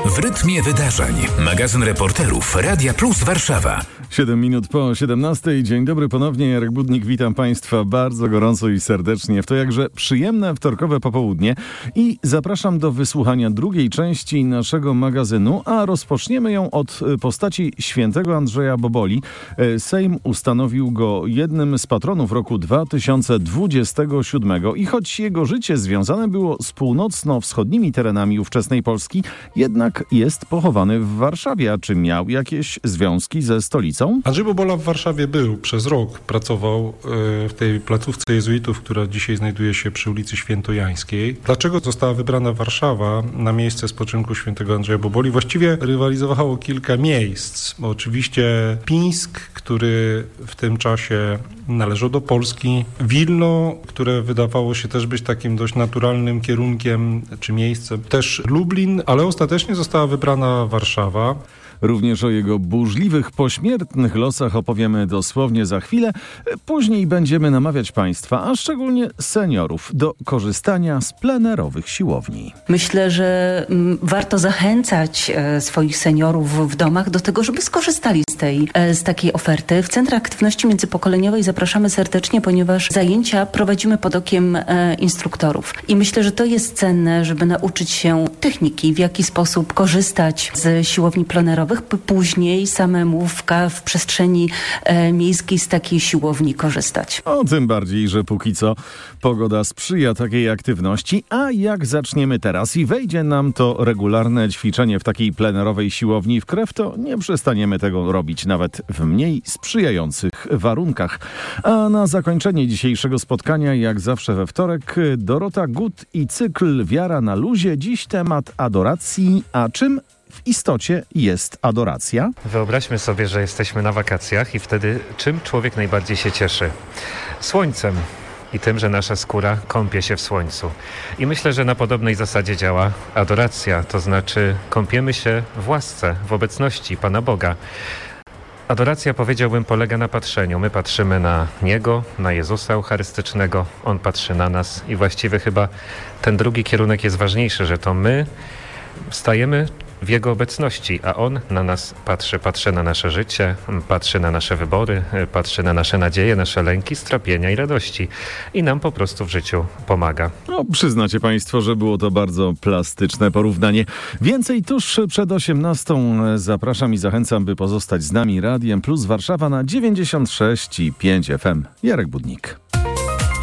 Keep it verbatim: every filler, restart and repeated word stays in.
W rytmie wydarzeń. Magazyn reporterów Radia Plus Warszawa. siedem minut po siedemnastej. Dzień dobry ponownie. Jarek Budnik, witam Państwa bardzo gorąco i serdecznie w to jakże przyjemne wtorkowe popołudnie i zapraszam do wysłuchania drugiej części naszego magazynu, a rozpoczniemy ją od postaci świętego Andrzeja Boboli. Sejm ustanowił go jednym z patronów roku dwa tysiące dwudziestego siódmego i choć jego życie związane było z północno-wschodnimi terenami ówczesnej Polski, jednak jest pochowany w Warszawie. A czy miał jakieś związki ze stolicą? Andrzej Bobola w Warszawie był przez rok. Pracował w tej placówce jezuitów, która dzisiaj znajduje się przy ulicy Świętojańskiej. Dlaczego została wybrana Warszawa na miejsce spoczynku świętego Andrzeja Boboli? Właściwie rywalizowało kilka miejsc. Bo oczywiście Pińsk, który w tym czasie należał do Polski. Wilno, które wydawało się też być takim dość naturalnym kierunkiem czy miejscem. Też Lublin, ale ostatecznie została wybrana Warszawa. Również o jego burzliwych, pośmiertnych losach opowiemy dosłownie za chwilę. Później będziemy namawiać Państwa, a szczególnie seniorów, do korzystania z plenerowych siłowni. Myślę, że m, warto zachęcać e, swoich seniorów w domach do tego, żeby skorzystali z tej, e, z takiej oferty. W Centrum Aktywności Międzypokoleniowej zapraszamy serdecznie, ponieważ zajęcia prowadzimy pod okiem e, instruktorów. I myślę, że to jest cenne, żeby nauczyć się techniki, w jaki sposób korzystać z siłowni plenerowych, by później samemu w, w przestrzeni e, miejskiej z takiej siłowni korzystać. O, tym bardziej, że póki co pogoda sprzyja takiej aktywności, a jak zaczniemy teraz i wejdzie nam to regularne ćwiczenie w takiej plenerowej siłowni w krew, to nie przestaniemy tego robić nawet w mniej sprzyjających warunkach. A na zakończenie dzisiejszego spotkania, jak zawsze we wtorek, Dorota Gut i cykl Wiara na luzie. Dziś temat adoracji, a czym w istocie jest adoracja? Wyobraźmy sobie, że jesteśmy na wakacjach i wtedy czym człowiek najbardziej się cieszy? Słońcem i tym, że nasza skóra kąpie się w słońcu. I myślę, że na podobnej zasadzie działa adoracja, to znaczy kąpiemy się w łasce, w obecności Pana Boga. Adoracja, powiedziałbym, polega na patrzeniu. My patrzymy na Niego, na Jezusa Eucharystycznego, On patrzy na nas i właściwie chyba ten drugi kierunek jest ważniejszy, że to my stajemy w Jego obecności, a On na nas patrzy, patrzy na nasze życie, patrzy na nasze wybory, patrzy na nasze nadzieje, nasze lęki, strapienia i radości i nam po prostu w życiu pomaga. No, przyznacie Państwo, że było to bardzo plastyczne porównanie. Więcej tuż przed osiemnastą. Zapraszam i zachęcam, by pozostać z nami. Radiem Plus Warszawa na dziewięćdziesiąt sześć i pięć F M. Jarek Budnik.